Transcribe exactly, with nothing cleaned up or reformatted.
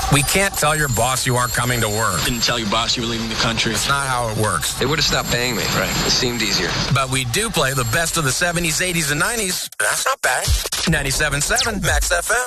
We can't tell your boss you aren't coming to work. Didn't tell your boss you were leaving the country. It's not how it works. They would have stopped paying me. Right. It seemed easier. But we do play the best of the seventies, eighties, and nineties. That's not bad. ninety-seven point seven Max F M.